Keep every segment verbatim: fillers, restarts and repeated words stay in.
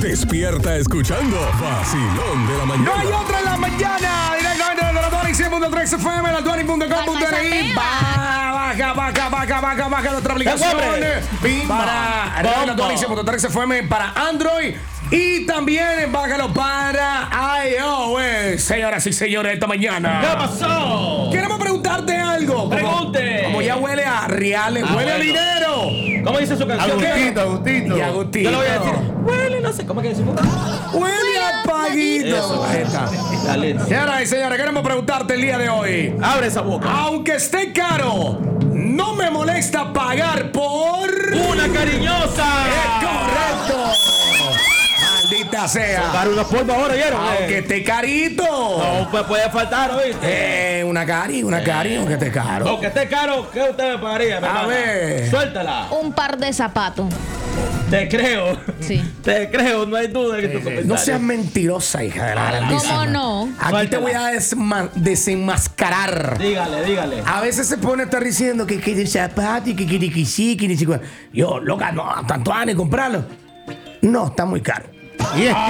Despierta escuchando Vacilón de la Mañana. No hay otra en la mañana. Directamente desde la Tony cien punto tres F M, la Tony punto com punto R I. Baja, baja, baja, baja, baja nuestra aplicación. Para la Tony cien punto tres F M para Android. Y también bájalo para iOS. Señoras y señores, esta mañana. ¿Qué pasó? Queremos preguntarte algo. Pregunte. Como, como ya huele a reales, Ah, huele bueno. a dinero. ¿Cómo dice su canción? Agustito, Agustito. Y Agustito. Yo le voy a decir, huele, no sé, ¿cómo es que decimos? Huele a paguito. Eso. Ahí está. Dale. Señoras y señores, queremos preguntarte el día de hoy. Abre esa boca. Aunque esté caro, no me molesta pagar por... ¡Una cariñosa! ¡Es correcto! Maldita sea. Dar unos polvos ahora, ¿vieron? Aunque esté carito. No pues puede faltar, ¿oíste? Eh, una cari, una cari, aunque esté caro. Aunque esté caro, ¿qué usted me pagaría, mi A hermana? ver. Suéltala. Un par de zapatos. Te creo. Sí. Te creo, no hay duda que tu comentario. No seas mentirosa, hija de la grandísima. ¿Cómo no? Aquí te voy a desma- desenmascarar. Dígale, dígale. A veces se pone a estar diciendo que que de zapatos y que quiere que sí, que ni siquiera. Yo, loca, no, tanto van a comprarlo. No, está muy caro. Y es que-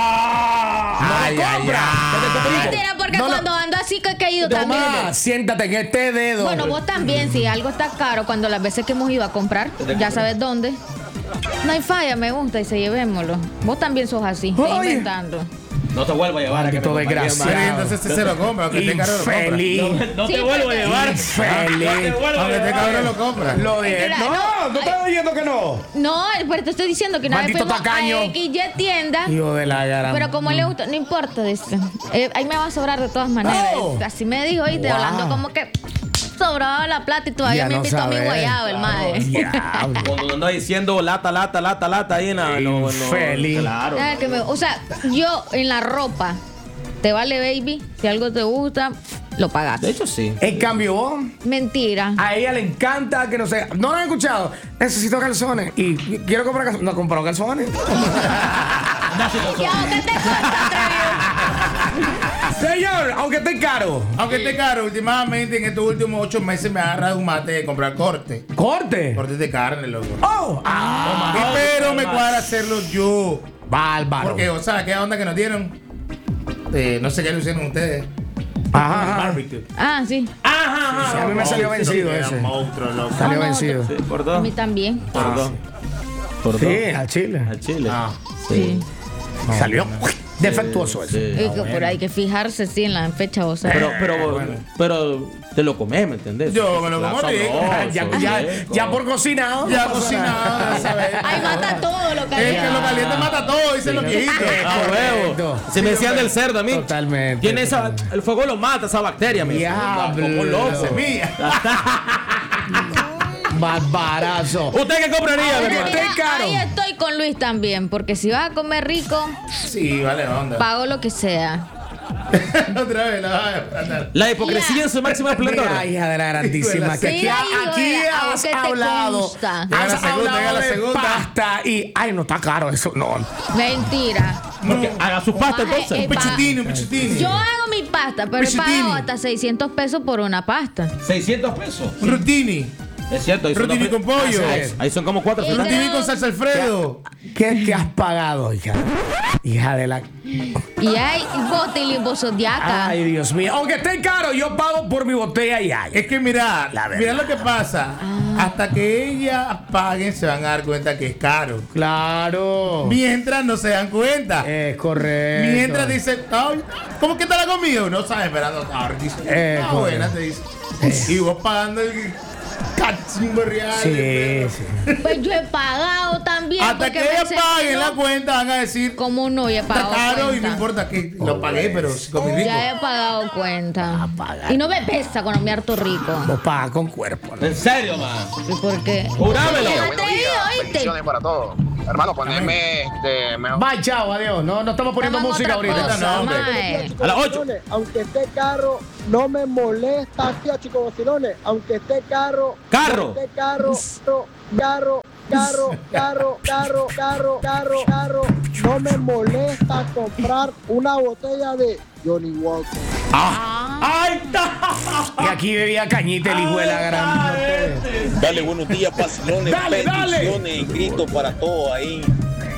Ay, ay, ay. Mentira, porque No, no. cuando ando así que he caído también. Toma, siéntate en este dedo. Bueno, vos también, si algo está caro, cuando las veces que hemos ido a comprar, ya sabes dónde. No hay falla, me gusta y se llevémoslo. Vos también sos así, te Oye. inventando. No te vuelvo a llevar a que me Maldito acompañe, desgraciado. Madre, hermano. entonces se lo compra, aunque esté caro lo compra. Infeliz. No, no Sí, te vuelvo a porque- llevar. Infeliz. No te vuelvo a Aunque esté llevar. cabrón lo compra. Lo de. Mentira, No, no. no estás oyendo que no. No, pero te estoy diciendo que una vez Maldito fuimos tacaño. a X Y tienda. Hijo de la gran. Pero como le gusta, no importa, dice. Eh, ahí me va a sobrar de todas maneras. Oh. Así me dijo, oíste, Wow. hablando como que sobraba la plata y todavía Ya me no invitó a mi sabe. guayabo, el madre. Diablo. Cuando anda diciendo lata, lata, lata, lata ahí en la. No, no, Infeliz. claro. Ah, que me- o sea, yo en la ropa, te vale, baby. Si algo te gusta, lo pagas. De hecho, sí. En cambio, vos, Mentira. a ella le encanta que no sé. No lo han escuchado. Necesito calzones. Y quiero comprar calzones. No compro calzones. Ya, ¿qué te cuesta, atrevido? Señor, aunque esté caro. Aunque esté caro, últimamente en estos últimos ocho meses me ha agarrado un mate de comprar corte. Corte. Cortes de carne, loco. Oh. Ah. Y pero me cuadra hacerlo yo. Bárbaro. Porque, o sea, ¿qué onda que nos dieron? Eh, no sé qué le hicieron ustedes. Ajá, ajá. Barbecue. Ah, sí. Ajá, Sí, a mí me salió vencido Era ese. un monstruo, loco. Salió Ah, no, vencido. Sí, por A dos. mí también. Por dos. Por Sí, dos. a Chile. A Chile. Ah. Sí. Salió defectuoso eso. Sí. Es que por ahí hay que fijarse, sí, en la fecha, o sea. Pero, pero, bueno. pero te lo comes, ¿me entendés? Yo me lo como Sabroso, rico. Ya, ya, rico. ya por cocinado. Ya no pasa cocinado, nada. ¿sabes? Ay, mata todo lo que Es hay. que lo caliente mata todo, dicen los viejitos. Ah, Correcto. huevo. Se me decían del cerdo a mí. Totalmente. Tiene esa, el fuego lo mata, esa bacteria, me Diablo. Como loco. Semilla. Barbarazo. ¿Usted qué compraría, mi Oye, hermano? esté Mira, caro. ahí estoy con Luis también, porque si vas a comer rico, Sí, vale, onda. pago lo que sea. Otra vez, la vas a andar. La hipocresía en su máximo esplendor. Mira, hija de la grandísima. Que aquí, Mira, hijo aquí de la- has ¿qué te hablado. consta? Llega Has la segunda, hablado llega la de segunda. pasta y. Ay, no está caro eso. No. Mentira. Porque haga su pasta Baja, entonces. eh, Un pichutini, un pichutini. Yo hago mi pasta, pero he Pichutini. pagado hasta seiscientos pesos por una pasta. seiscientos pesos. Un rutini. Es cierto. Ahí son, Rutini dos- con pollo. ahí, ahí son como cuatro. Y ¿verdad? de- Rutini con salsa Alfredo. ¿Qué, qué has pagado, hija? Hija de la. Y hay botellas bosodiaca. Ay, Dios mío. Aunque esté caro, yo pago por mi botella y hay. Es que mira, La verdad. mira lo que pasa. Ah. Hasta que ellas paguen se van a dar cuenta que es caro. Claro. Mientras no se dan cuenta. Es correcto. Mientras dicen, "Ay, ¿cómo que está la comida? Uno sabe esperando. Ah, dice, Eh, ah, correcto. buena, te dice. Y vos pagando el cachimbo real. Sí, sí. Pues yo he pagado también. Hasta porque que me ellas paguen enseñó la cuenta van a decir, ¿Cómo no? Ya he está pagado caro y cuenta. no importa que lo pagué, pero si comí rico. Ya he pagado cuenta. Y no me pesa cuando me harto rico. Vos pagas con cuerpo, ¿no? En serio, man. ¿Y por qué? Jurámelo. Atrevido, Buenos días, ¿oíste? bendiciones para todos. Hermano, poneme este, mejor. Bye, chao, adiós. No, no estamos poniendo Estamos en música otra ahorita. cosa, no, hombre. mae. A las ocho. Aunque esté caro, no me molesta, tío, chicos vacilones. Aunque esté caro, Carro. aunque esté caro, carro, carro, carro, carro, carro, carro, carro, no me molesta comprar una botella de Johnny Walker. ¡Ahí está! Y aquí bebía cañita el hijo de la gran. Dale, buenos días, pasiones, Dale, dale. bendiciones, gritos para todos ahí.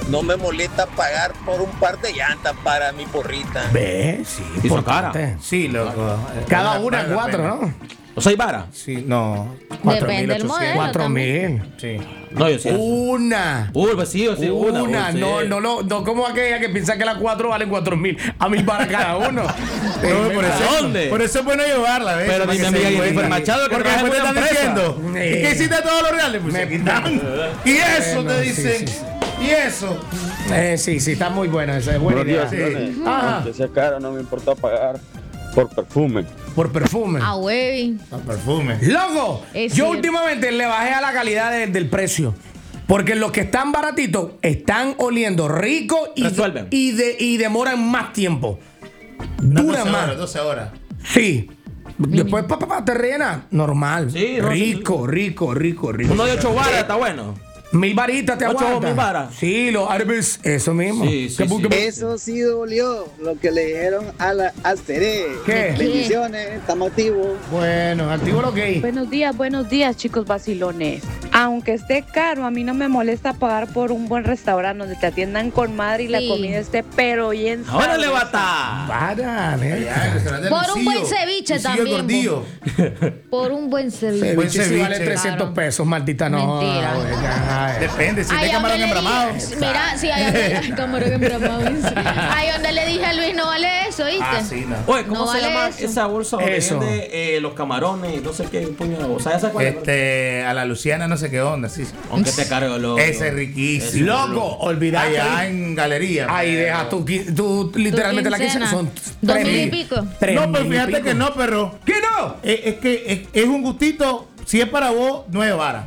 no me molesta pagar por un par de llantas para mi porrita. Ve, sí, Y son importante. caras. Sí, loco. Cada Vale- una vale la cuatro, pena. ¿no? ¿O seis varas? Sí, no. Depende del modelo. Cuatro también. mil. Sí. No, yo sí. Una. Uy, pues sí, yo sí, una. Una, uy, sí. no, no, no, no como aquella que piensa que las cuatro valen cuatro mil. A mil para cada uno. No, por, eso, ¿Dónde? por eso es bueno llevarla, ¿ves? Pero Para dime, que amiga, se y dé el cuenta. Machado que Porque trabaja en después te una están empresa. diciendo, Eh. ¿y qué hiciste todos los reales? Pues Me- se quitan. Y eso Bueno, te sí, dicen. sí, sí. Y eso. Eh, sí, sí, está muy buena esa. Es buena idea. Sí. Ajá, Aunque sea caro, no me importa pagar por perfume. por perfume. Ah, güey. Los perfumes. Loco, Es yo cierto. últimamente le bajé a la calidad de- del precio. Porque los que están baratitos están oliendo rico y, Resuelven. y, de, y demoran más tiempo. Unas Duran doce más. horas, doce horas. Sí. Después, papá, pa, pa, te rellena. Normal. Sí, no, rico, rico, rico, rico. Uno de ocho varas está bueno. Mil varitas te Ocho aguanta. mil varas. Sí, los árabes, eso mismo. Sí, sí, Que- sí. que- Eso sí dolió lo que le dijeron a la Asteré. ¿Qué? Bendiciones, estamos activos. Bueno, activo lo que hay. Buenos días, buenos días, chicos vacilones. Aunque esté caro, a mí no me molesta pagar por un buen restaurante donde te atiendan con madre y la Sí. comida esté pero bien Ahora le sabrosa. bata. Para, Allá, neta. el restaurante Por del un buen Lucillo. ceviche Lucillo también, Gordillo. Por un buen servicio. Ceviche sí ceviche. vale trescientos pesos, maldita no. Mentira. Oiga, ay. Depende, si es de Ahí camarón donde le embramado. dije- Mira, sí, ahí donde, ay, camarón embramado. Ahí donde le dije a Luis, no vale eso, ¿viste? Ah, sí, no. Oye, ¿cómo No se vale llama eso. esa bolsa donde Eso. vende eh, los camarones? No sé qué, puño. O sea, ¿esa cuál es? Este, a la Luciana no sé qué onda, sí. Aunque te cargo lo. Ese es riquísimo. Loco, olvídate. Allá ahí. en galería. Ahí deja tu, qui- tu literalmente la quincena. quincena son Dos tres mil y mil. pico. Tres No, pero mil y fíjate pico. que no, perro. ¿Qué no? Es, es que es, es un gustito, si es para vos, nueve varas.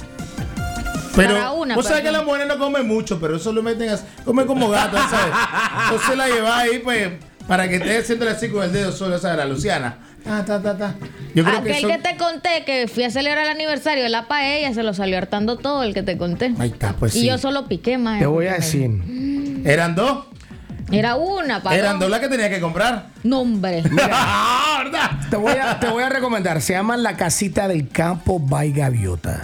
Pero Para una, vos sabés que perdón. las mujeres no comen mucho, pero eso lo meten así, comen como gato, ¿sabes? Entonces la llevas ahí, pues, para que estés haciéndole así con el dedo solo, ¿sabes? La Luciana. Ta, ta, ta, ta. Yo creo que Aquel eso... que te conté que fui a celebrar el aniversario de la paella, se lo salió hartando todo el que te conté. Ahí está, pues Y sí. yo solo piqué más. Te voy a decir. Eran dos. Era una, para Eran dos las que tenía que comprar. Nombre. Ah, ¿verdad? Te voy, a, te voy a recomendar. Se llama La Casita del Campo by Gaviota.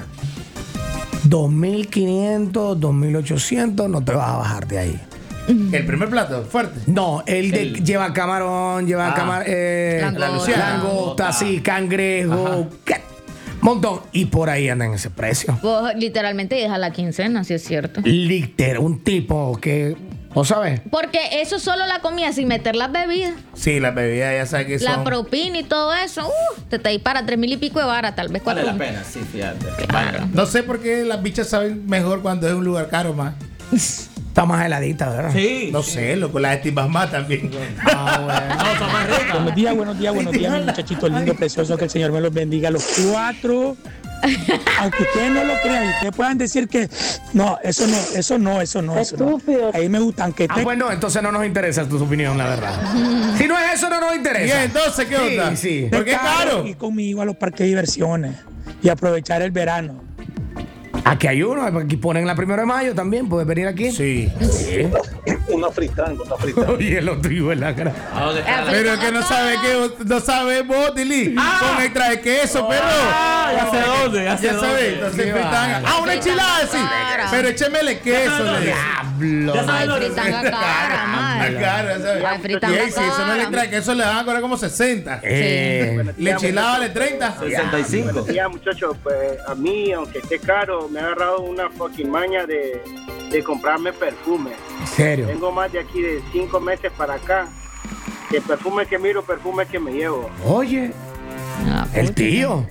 dos mil quinientos, dos mil ochocientos, no te vas a bajar de ahí. El primer plato, fuerte. No, el de El- lleva camarón, lleva Ah. camar, eh, Langosta. la Luciana, langosta, Langosta. sí, cangrejo, ¿qué? Montón. Y por ahí andan en ese precio. Pues literalmente deja la quincena, si es cierto. Literal, un tipo que, ¿o sabes? Porque eso solo la comida sin meter las bebidas, Sí, las bebidas ya sabes que la son... propina y todo eso. Uh, te te dispara tres mil y pico de vara, tal vez Vale cuatro. la pena, sí, fíjate. Claro. Vale. No sé por qué las bichas saben mejor cuando es un lugar caro, más. Está más heladita, ¿verdad? Sí. No sé, loco, las estimas más también. Ah, bueno. No, son más ricas. Buenos días, buenos días, buenos días, mis muchachitos lindos, preciosos, que el Señor me los bendiga. Los cuatro, aunque ustedes no lo crean, ustedes puedan decir que no, eso no, eso no, eso no, eso no. Ahí me gustan que Ah, te... bueno, entonces no nos interesa tu opinión, la verdad. Si no es eso, no nos interesa. Y entonces, ¿qué onda? Sí, sí. ¿Por qué es caro? Ir conmigo a los parques de diversiones y aprovechar el verano. Aquí hay uno, aquí ponen la primera de mayo también, puedes venir aquí. Sí. Sí. Una fritanga, una fritanga. Oye, el otro hijo en la cara. ¿A dónde está? Pero es que no sabe que no sabe vos, Dili. Con extra de queso, perro. Ah, ya sé dónde, ya sé Ya dónde. sabes, entonces Qué fritanga. va. Ah, una enchilada, sí. Cara. Pero échémele queso, le dice. Diablo. Ya sabes Ay, dónde. fritanga cara, Ah, madre. claro, ya sabes. Ay, Y fritanga ahí, si eso no le cara. trae queso, le van a cobrar como sesenta. Eh, Le enchilada vale treinta. sesenta y cinco. Ya, muchachos, pues a mí, aunque esté caro, me ha agarrado una fucking maña de, de comprarme perfume. en serio. Tengo más de aquí de cinco meses para acá. Que perfume que miro, perfume que me llevo. Oye, Ah, el tío.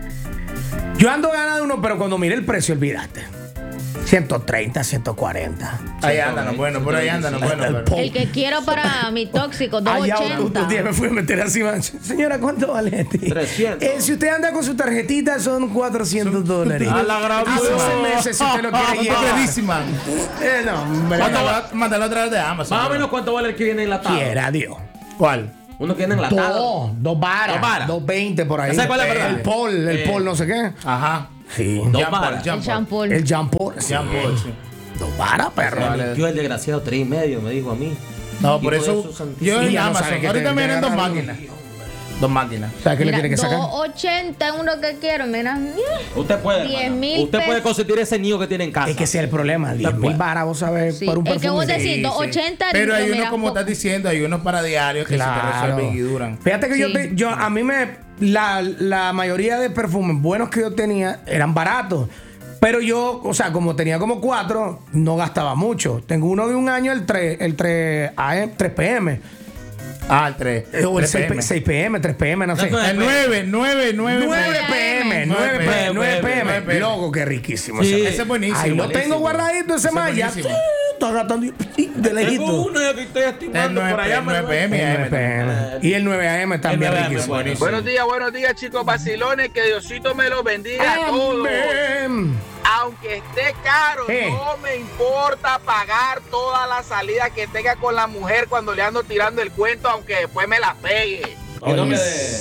Yo ando ganando uno, pero cuando mire el precio, olvídate. ciento treinta, ciento cuarenta. Ahí andan, no bueno, por ahí andan, no bueno. El pero- po- El que quiero para mi tóxico, Allá doscientos otro día ochenta. me fui a meter así, man. Señora, ¿cuánto vale este? trescientos. Eh, si usted anda con su tarjetita, son cuatrocientos dólares. A la gran A doce puta. meses, si usted lo quiere Qué llevar. buenísima. Eh, no, hombre. Mándalo mándalo a través de Amazon. Más o menos cuánto vale el que viene enlatado. Quiera Dios. ¿Cuál? Uno que viene enlatado. Dos, dos varas. Dos varas. Dos veinte por ahí. ¿Sabes cuál es el verdad? Paul, el Eh. Paul no sé qué. Ajá. Sí. Dos Jean Paul, varas. Jean El Paul. champú. El Jean Paul. sí. Jean Paul, sí. Dos varas, perro. Me Vale. mintió el desgraciado tres y medio, me dijo a mí. No, por Hijo de eso su santísima- yo Y en ya no Amazon. sabe que Ahorita te- me te vienen dos agarraron. máquinas. Dos máquinas. O sea, ¿qué Mira, le tiene que sacar? doscientos ochenta es uno que quiero, mira. Usted puede. diez hermana. mil Usted puede pesos. consentir ese niño que tiene en casa. Es que ese es el problema. diez mil varas, vos sabés, Sí, por un es que perfume. vos decís Sí, doscientos ochenta. Pero hay mira, unos, como po- estás diciendo, hay unos para diarios que se te resuelven y duran. Fíjate que yo, Sí. te- yo, a mí me, la, la mayoría de perfumes buenos que yo tenía eran baratos. Pero yo, o sea, como tenía como cuatro, no gastaba mucho. Tengo uno de un año, el tres, el tres A M, tres P M. Ah, el tres. Eh, O el tres seis P M. seis P M, tres P M, no sé. El nueve, nueve, nueve. nueve P M, nueve P M, nueve P M. Loco, qué riquísimo. Sí, ese. ese es buenísimo. Ahí lo buenísimo. tengo guardadito ese Ese más. es Ya buenísimo. estoy tratando de lejito. Tengo uno que estoy El estimando nueve por allá. P M y El A nueve M. P M. Y el nueve A M también nueve A M, riquísimo. buenísimo. Buenos días, buenos días, chicos vacilones. Que Diosito me los bendiga a todos. Amén. Aunque esté caro, Eh. no me importa pagar toda la salida que tenga con la mujer cuando le ando tirando el cuento, aunque después me la pegue. Y no me de-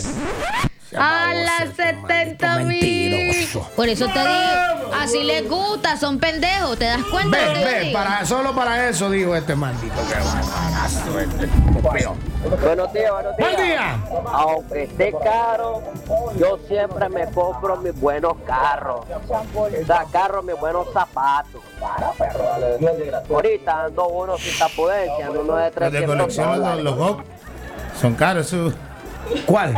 A las setenta mil. Mentiroso. Por eso te digo, así les gusta, son pendejos. ¿Te das cuenta de lo Ve, que yo ve, digo? para, solo para eso digo este maldito que barbarazo, este estúpido. Buenos días, buenos días. Buen día. Aunque esté caro, yo siempre me compro mis buenos carros. O sea, carros, mis buenos zapatos. Ahorita ando uno sin tapudencia, ando uno de Los de trescientos colección, los, dólares. los G O K, son caros. Esos. ¿Cuál?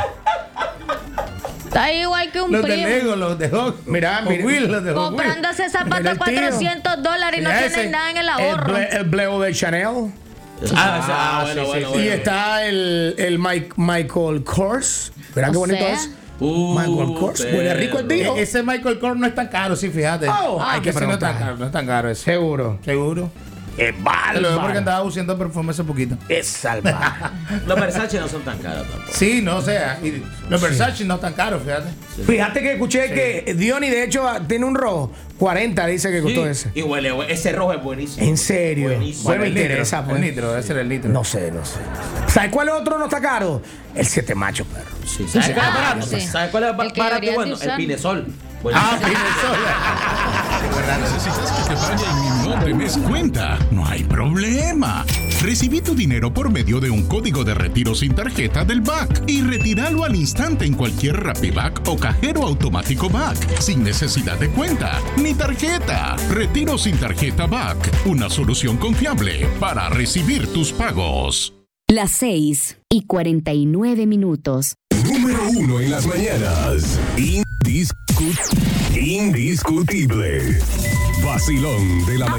Está igual que un Los de primo. Lego, los de Hot. Mira, Hot mira. Wheels, los de Hot Wheels. Comprándose Mira zapatos a el tío. cuatrocientos dólares y no Mira tienen ese. nada en el El, ahorro. ble, el bleo de Chanel. Ah, o sea, bueno, sí, bueno, sí, Y bueno. está el, el Mike, Michael Kors. Verá qué O bonito sea. es. Uh, Michael Kors. Huele rico el tío. E- Ese Michael Kors no es tan caro, sí, fíjate. Oh, hay que Ese no es tan preguntar. caro, no es tan caro ese. Seguro. Seguro. Es Te lo veo porque bárbaro. andaba usando perfume hace poquito. Es salvaje. Los Versace no son tan caros tampoco. Sí, no, o sea, y los Versace no están caros, fíjate. Fíjate que escuché que Diony, de hecho, tiene un rojo. cuarenta dice que costó Sí, ese. y huele, huele- ese rojo es buenísimo. En serio. Buenísimo. Bueno, me el litro, interesa. el Pues. litro, debe ser el litro. No sé, no sé. ¿Sabes cuál otro no está caro? El siete macho, perro. Sí, ¿sabes cuál es Ah, barato? sí. ¿Sabes cuál es El que barato y deberías de bueno? El usar. Pinesol. Ah, Buenísimo. ¿Necesitas que te vaya y no te des cuenta? No hay problema. Recibí tu dinero por medio de un código de retiro sin tarjeta del B A C y retíralo al instante en cualquier RappiBack o cajero automático B A C, sin necesidad de cuenta ni tarjeta. Retiro sin tarjeta B A C, una solución confiable para recibir tus pagos. Las seis y cuarenta y nueve minutos. Número uno en las mañanas. Indiscu- indiscutible. Vacilón de la mañana.